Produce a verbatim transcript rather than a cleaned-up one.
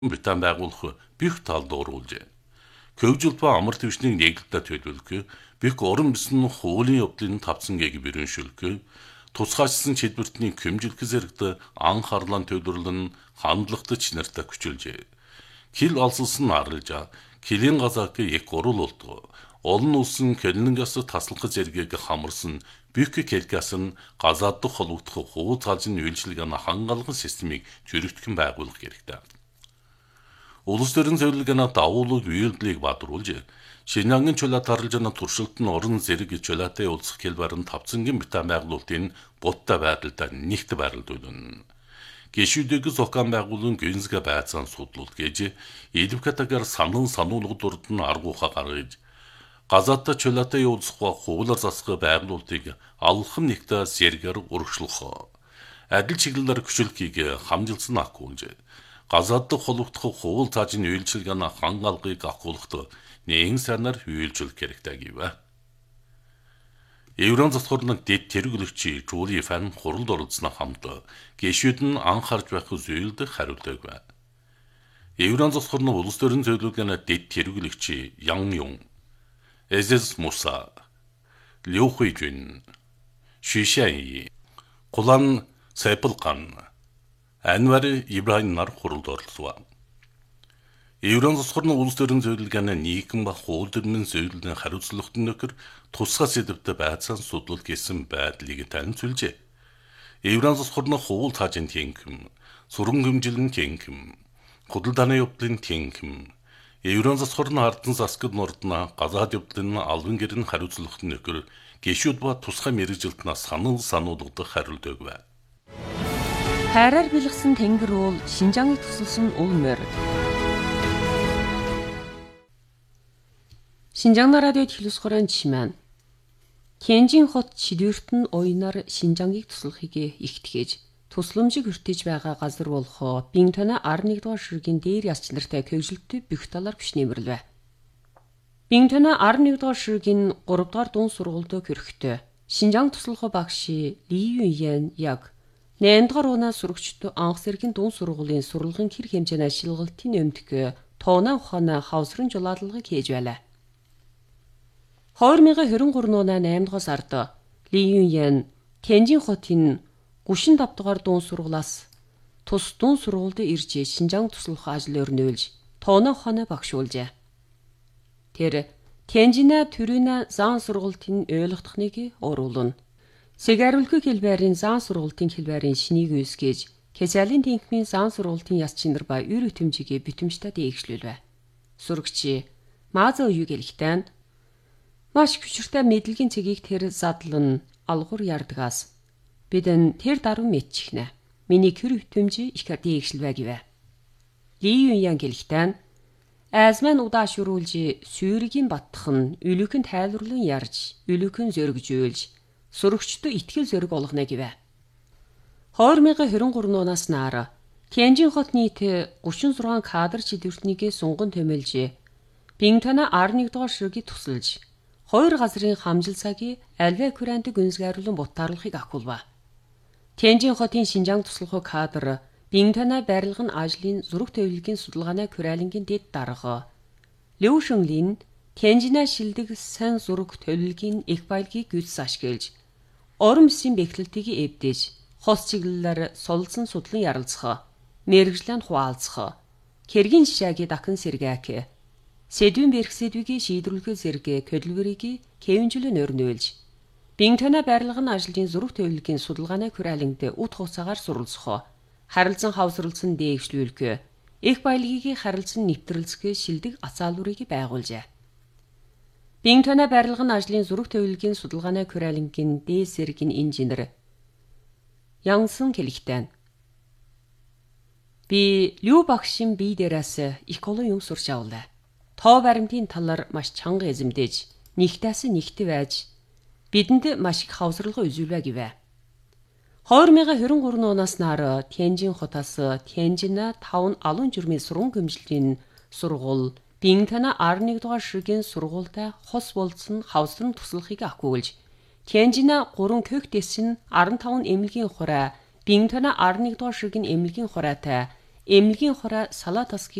Британи байгуулах бүх талд оруулжээ. Хөгжил ба амар түвшний нэгдэлтэй төлөвлөх, бүх орон бисэн хуулийн явдлын тавцангийг бэрэншүүлэх, тусгайчсан шийдвэртний хэмжилх зэрэгт анхаарлаа төвлөрлөн хандлагатай чинартай хүчилжээ. Кил алсалсан арилжаа, килийн газаак их гурул болдог. Олон улсын хөлнөнгөөс таслах зэргийг хамарсан бүх келгээс нь газаадах холбогдох хуу цаалжин үйлчилгээний хангалган системийг чирэгдхэн байгуулах хэрэгтэй. Улс төрийн зөвлөгөөний давуулууд үйлдлийг бадруулж, Шинжангийн чулаат харалжааны туршилт нь орон зэрэг чулаатай улсах хэлбэрэн тавцангийн Британи байгуулалтын буттай байдалтай нэгт байрлуулна. Гişүүдийг зохион байгуулан гүнзгэ байцаан судлууд гэж Илвкатагаар санан сануулгадурд нь аргууха гаргаж, газаатта чулаатай улсах хуулаар засах байгуулалтыг алхам нэгтээ сэргээр урагшлах. Адил чиглэлээр хүчлэхийг хамжилсан акуулж, газааддах холбогдох хуул цаажийн үйлчилгээний хангалгыг ахуулахад нэгэн санаар үйлчлэх хэрэгтэй гэв. Еврон засварны дэд тэргүүлэгч Жули Фан хуралд оролцсоны хамт гişүүд нь анхаарч байх зүйлд хариулдаг байна. Еврон засварны улс төрийн зөвлөгөөний дэд тэргүүлэгч Ян Юн, Эзэс Муса, Лю Хуйжин, Шишай, Кулан Сэпэлган, Анвар Ибрахим нар хуралд оролцов. Еврон засварны улс төрийн зөвлөгөөний нийгэм ба хууль төрийн зөвлөлийн хариуцлагатай нөхөр тусгай сэдвтэй байцаан судлал гэсэн байдлыг танилцуулжээ. Еврон засварны хууль цаажийн тэнхим, суран хэмжилэн тэнхим, худалдааны явдлын тэнхим, Еврон засварны ардын засгад нордна газаад явдлын албан гэрийн хариуцлагатай нөхөр гişүүд ба тусгай мэрэгжилтнээс санал сануулгадах хариулдаг байна. Хайраар бэлгсэн тэнгэр уул Шинжааныг тусалсан ул морь. Шинжаан радиод хэлсгэрэн чимэн. Тянжин хот шидвэртэн ойнаар Шинжааныг туслахыг ихтгэж, тусламжийг хүртэж байгаа газар болох Бинтона арван нэгдүгээр ширгийн дээр ясч нартай хөгжилтөй бүх талаар бичнэмэрлэв. Бинтона арван нэгдүгээр ширгийн гурав дахь дуун сургуульд хөрөхтэй. Шинжаан туслах багш Ли Юн яг найман дахь унаа сурагчд анх зэргийн дуун сургуулийн сурлагын хэр хэмжээний шилгалтын өмдөх тооноо ухааны хавсрын жулаалгыг хийж байлаа. хоёр мянган хорин гурван оноо найман дахь сард Ли Юн Тянжин хотын гүшин дав дахь дуун сургуулиас тус дуун сургуульд ирж Шинжаан туслах ажил өрнөөлж тооноо ухааны багшуулжээ. Тэр Тянжина төрүнэ зан сургуулийн ойлгохдохныг оруулна. Сэгаруулгүй хэлбэрийн зан сургуулийн хэлбэрийн шинийг үүсгэж, Кесалийн тэнхмийн зан сургуулийн яс чинэр ба өр өтөмжийг битэмжтэй дээгшлүүлвэ. Сурагч Мааза уу гэлэхтэн маш хүчртэй мэдлэгийн цэгийг тэр задлан алгуур ярдгаас бидэн тэр даруй мэдчихнэ. Миний хөр өтөмж их дээгшлвэ гэвэ. Ли Юн гэлэхтэн Азман удаашруулж сүйргийн баттхан үлүхэн тайлбарлан ярьж, үлүхэн зөргжүүлж, сурагчдод итгэл зэрэг болгоно гэвэ. хоёр мянган хорин гурван оноос наар Тянжин хот нийт гучин зургаан кадр шидвэртнийг сунган томилж, Бинтона арван нэгдүгээр ширгийг тусалж, хоёр газрын хамжил цагийг альва курант гүнзгийрлэн бутаарлахыг ахуулва. Тянжин хотын Шинжаан туслах кадр Бинтона барилгын ажлын зураг төвлөгийн судалгааны курайлангийн дэд дарга. Лю Шөнлин Тянжина шилдэг сан зураг төвлөгийн их баялагийг гүйцэс ашиглаж, орон бисын бэхлэлтийг эвдэж, хос чиглэлээр сулсан судлан ярилцах, мэрэгжлэн хуваалцах, хэргийн жишээгээ дахин сэргээх, сэдвийн бэрх сэдвийг шийдвэрлэх зэрэг хөдөлгөөрийг хэвэнжлэн өрнөөлж, Бинтона барилгын ажлын зураг төвлөгийн судалгааны курайлангад ут хугацаагаар суралцах, харилцан хавсралсан дээгшлүүлэх, их баялагийг харилцан нэвтрэлцэх шилдэг ацаалуурыг байгуулжээ. Бинтона барилгын ажлын зураг төвлөгийн судалгааны курайлангийн дээд зэргийн инженер Янсан хэлэхтэн. Би Лю багшин бие дээрээс их олон юм сурч авлаа. Тоо баримтын талаар маш чанга эзэмдэж, нэгтээс нэгт байж, бидэнд маш их хавсралгаа үзүүлвэ гэвэ. хоёр мянган хорин гурван оноос наар Тянжин хотоос Тянжина таван алуун журмын сургууль хэмжилтийн сургууль Бинтона арван нэгдүгээр ширгийн сургуультай хос болцсон хавсран туслахыг ахиулж, Тянжина гурван кök дэс нь арван таван эмнэлгийн хураа Бинтона арван нэгдүгээр ширгийн эмнэлгийн хураатай эмнэлгийн хороо салаа тосгийг